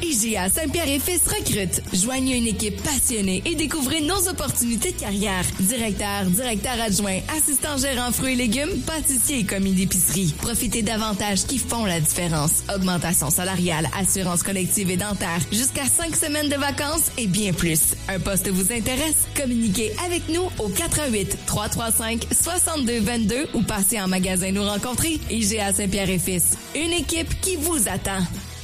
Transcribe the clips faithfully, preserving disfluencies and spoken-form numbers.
I G A Saint-Pierre-et-Fils recrute. Joignez une équipe passionnée et découvrez nos opportunités de carrière. Directeur, directeur adjoint, assistant gérant fruits et légumes, pâtissier et commis d'épicerie. Profitez d'avantages qui font la différence. Augmentation salariale, assurance collective et dentaire, jusqu'à cinq semaines de vacances et bien plus. Un poste vous intéresse? Communiquez avec nous au quatre un huit, trois trois cinq, six deux deux deux ou passez en magasin nous rencontrer. I G A Saint-Pierre-et-Fils. Une équipe qui vous attend.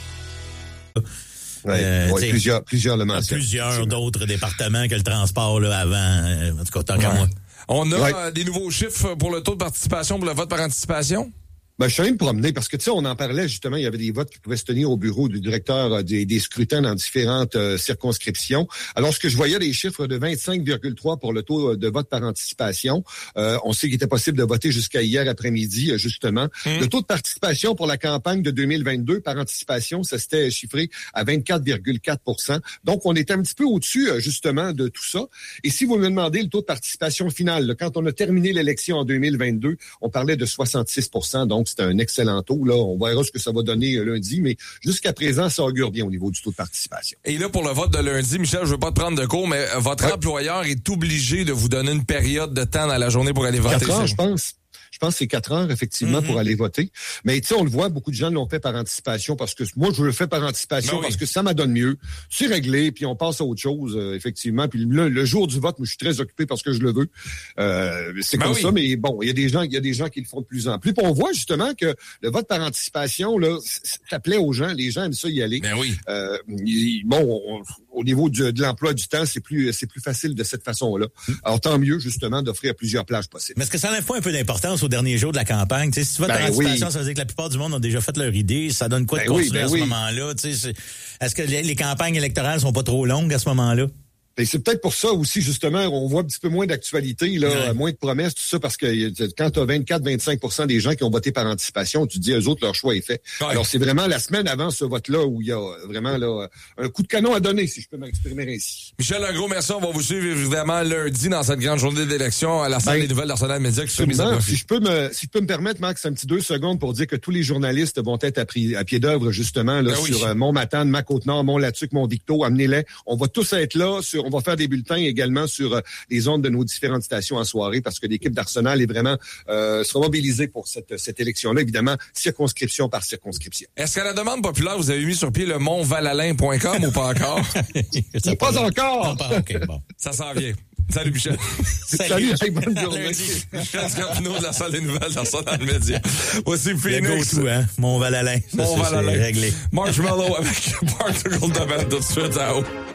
Ouais, euh, ouais, plusieurs, plusieurs le mentionnent. Plusieurs d'autres départements que le transport là, avant. Euh, en tout cas, tant qu'à moi. On a ouais. euh, des nouveaux chiffres pour le taux de participation, pour le vote par anticipation? Ben, je suis allé me promener parce que, tu sais, on en parlait justement, il y avait des votes qui pouvaient se tenir au bureau du directeur euh, des, des scrutins dans différentes euh, circonscriptions. Alors, ce que je voyais, des chiffres de vingt-cinq virgule trois pour le taux de vote par anticipation. Euh, on sait qu'il était possible de voter jusqu'à hier après-midi, justement. Mmh. Le taux de participation pour la campagne de deux mille vingt-deux par anticipation, ça s'était chiffré à vingt-quatre virgule quatre pour cent. Donc, on était un petit peu au-dessus, justement, de tout ça. Et si vous me demandez le taux de participation final, là, quand on a terminé l'élection en deux mille vingt-deux, on parlait de soixante-six pour cent. Donc, c'est un excellent taux. Là, on verra ce que ça va donner lundi, mais jusqu'à présent, ça augure bien au niveau du taux de participation. Et là, pour le vote de lundi, Michel, je veux pas te prendre de cours, mais votre ouais. employeur est obligé de vous donner une période de temps dans la journée pour aller voter. Quatre heures, je pense. Je pense que c'est quatre heures, effectivement, mm-hmm. pour aller voter. Mais tu sais, on le voit, beaucoup de gens l'ont fait par anticipation parce que moi, je le fais par anticipation ben oui. parce que ça m'adonne mieux. C'est réglé, puis on passe à autre chose, euh, effectivement. Puis le, le jour du vote, moi, je suis très occupé parce que je le veux. Euh, c'est ben comme oui. ça, mais bon, il y a des gens, il y a des gens qui le font de plus en plus. Puis on voit justement que le vote par anticipation, là, ça plaît aux gens. Les gens aiment ça y aller. Ben oui. Euh, il, bon, on, au niveau du, de l'emploi du temps, c'est plus, c'est plus facile de cette façon-là. Mm. Alors tant mieux, justement, d'offrir plusieurs plages possibles. Mais est-ce que ça n'a pas un peu d'importance au dernier jour de la campagne? T'sais, si tu vas ben par anticipation, oui. ça veut dire que la plupart du monde ont déjà fait leur idée. Ça donne quoi de ben continuer oui, ben à ce oui. moment-là? T'sais, est-ce que les, les campagnes électorales sont pas trop longues à ce moment-là? Et c'est peut-être pour ça aussi, justement, on voit un petit peu moins d'actualité, là, ouais. moins de promesses, tout ça, parce que quand tu as vingt-quatre à vingt-cinq pour cent des gens qui ont voté par anticipation, tu te dis, eux autres, leur choix est fait. Ouais. Alors, c'est vraiment la semaine avant ce vote-là où il y a vraiment là un coup de canon à donner, si je peux m'exprimer ainsi. Michel, un gros merci. On va vous suivre évidemment lundi dans cette grande journée d'élection à la salle ben, des nouvelles d'Arsenal Média qui sera mise à profit. Si je peux me, si je peux me permettre, Max, un petit deux secondes pour dire que tous les journalistes vont être à, pri- à pied d'œuvre, justement, là, ben sur oui. euh, Mont-Matane, Ma-Côte-Nord, Mont-Latuc, Mont-Victo, amenez-les. On va tous être là, sur, on va faire des bulletins également sur euh, les ondes de nos différentes stations en soirée parce que l'équipe d'Arsenal est vraiment euh, sera mobilisée pour cette, cette élection-là, évidemment, circonscription par circonscription. Est-ce qu'à la demande populaire, vous avez mis sur pied le mont valalin point com ou pas encore? C'est pas encore! Non, pas, okay, bon. Ça s'en vient. Salut, Michel. Salut, Salut bonne journée. Michel Scarpino de la salle des nouvelles d'Arsenal Média. Voici Phoenix. Le go-to, hein? Mont-Valalin. Mont-Valalin. Réglé. Marshmallow avec Particle de Band tout de suite à haut.